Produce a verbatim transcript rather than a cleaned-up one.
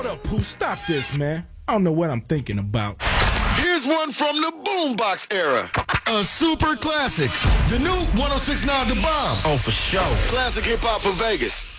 Hold up, Pooh, stop this, man. I don't know what I'm thinking about. Here's one from the boombox era. A super classic. The new one oh six point nine The Bomb. Oh, for sure. Classic hip hop for Vegas.